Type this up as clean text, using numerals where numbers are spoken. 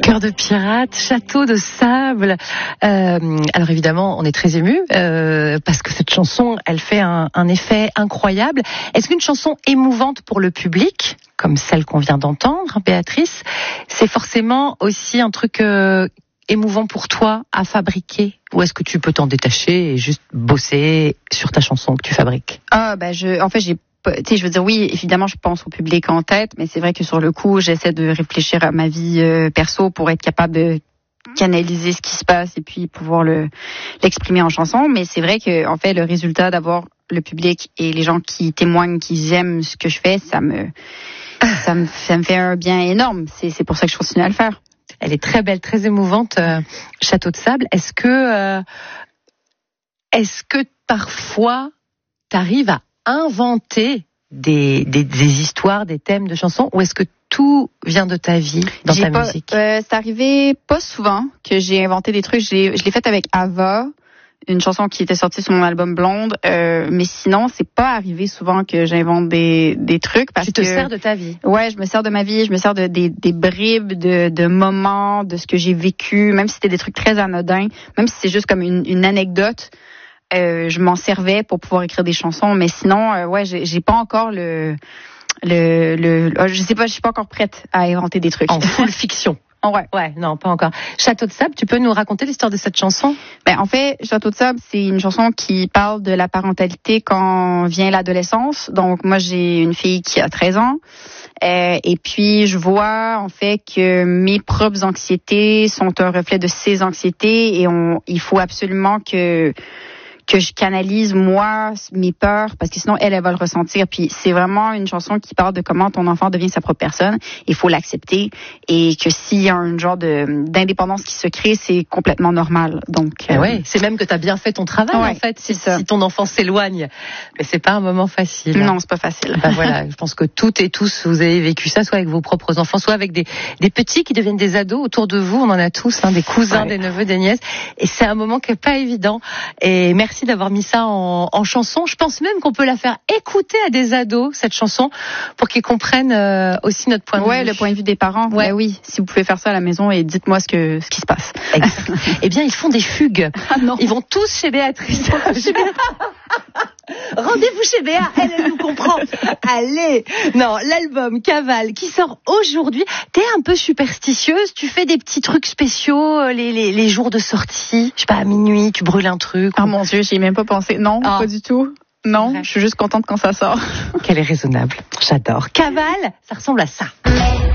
Cœur de pirate, château de sable. Alors évidemment, on est très ému parce que cette chanson, elle fait un effet incroyable. Est-ce qu'une chanson émouvante pour le public, comme celle qu'on vient d'entendre, Béatrice, c'est forcément aussi un truc émouvant pour toi à fabriquer, ou est-ce que tu peux t'en détacher et juste bosser sur ta chanson que tu fabriques? Je veux dire, oui, évidemment, je pense au public en tête, mais c'est vrai que sur le coup, j'essaie de réfléchir à ma vie perso pour être capable de canaliser ce qui se passe et puis pouvoir l'exprimer en chanson. Mais c'est vrai que, en fait, le résultat d'avoir le public et les gens qui témoignent, qui aiment ce que je fais, ça me fait un bien énorme. C'est pour ça que je continue à le faire. Elle est très belle, très émouvante, Château de sable. Est-ce que parfois t'arrives à inventer des histoires, des thèmes de chansons, ou est-ce que tout vient de ta vie dans ta musique? C'est arrivé pas souvent que j'ai inventé des trucs. Je l'ai fait avec Ava, une chanson qui était sortie sur mon album Blonde, mais sinon c'est pas arrivé souvent que j'invente des trucs parce que tu te sers de ta vie. Ouais, je me sers de ma vie, je me sers des bribes de moments, de ce que j'ai vécu, même si c'était des trucs très anodins, même si c'est juste comme une anecdote. Je m'en servais pour pouvoir écrire des chansons, mais sinon, j'ai pas encore je suis pas encore prête à inventer des trucs. En full fiction. Ouais, non, pas encore. Château de sable, tu peux nous raconter l'histoire de cette chanson? En fait, Château de sable, c'est une chanson qui parle de la parentalité quand vient l'adolescence. Donc, moi, j'ai une fille qui a 13 ans. Et puis, je vois, en fait, que mes propres anxiétés sont un reflet de ses anxiétés et il faut absolument que je canalise, moi, mes peurs, parce que sinon, elle va le ressentir. Puis, c'est vraiment une chanson qui parle de comment ton enfant devient sa propre personne. Il faut l'accepter. Et que s'il y a un genre d'indépendance qui se crée, c'est complètement normal. Donc, ouais, c'est même que tu as bien fait ton travail, en fait, si ton enfant s'éloigne. Mais c'est pas un moment facile. Non, c'est pas facile. Voilà, je pense que toutes et tous, vous avez vécu ça, soit avec vos propres enfants, soit avec des petits qui deviennent des ados autour de vous. On en a tous, des cousins, des neveux, des nièces. Et c'est un moment qui est pas évident. Et merci d'avoir mis ça en chanson. Je pense même qu'on peut la faire écouter à des ados, cette chanson, pour qu'ils comprennent aussi notre point de vue. Ouais, le point de vue des parents. Ouais, oui. Si vous pouvez faire ça à la maison et dites-moi ce qui se passe. Eh bien, ils font des fugues. Ah non. Ils vont tous chez Béatrice. Rendez-vous chez Béa, elle nous comprend. Allez. Non, l'album Cavale qui sort aujourd'hui. T'es un peu superstitieuse, tu fais des petits trucs spéciaux les jours de sortie. Je sais pas, à minuit, tu brûles un truc. Ah mon Dieu, j'y ai même pas pensé. Non, pas du tout. Non, je suis juste contente quand ça sort. Qu'elle est raisonnable. J'adore. Cavale, ça ressemble à ça.